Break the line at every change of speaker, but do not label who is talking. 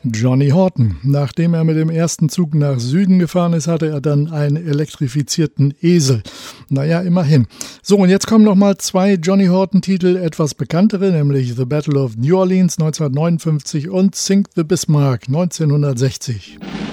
Johnny Horton. Nachdem er mit dem ersten Zug nach Süden gefahren ist, hatte er dann einen elektrifizierten Esel. Naja, immerhin. So, und jetzt kommen nochmal 2 Johnny Horton-Titel, etwas bekanntere, nämlich The Battle of New Orleans 1959 und Sink the Bismarck 1960.